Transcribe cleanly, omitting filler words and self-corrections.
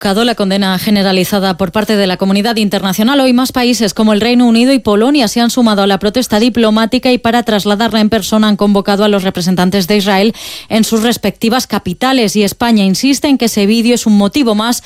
La condena generalizada por parte de la comunidad internacional. Hoy más países como el Reino Unido y Polonia se han sumado a la protesta diplomática y para trasladarla en persona han convocado a los representantes de Israel en sus respectivas capitales. Y España insiste en que ese vídeo es un motivo más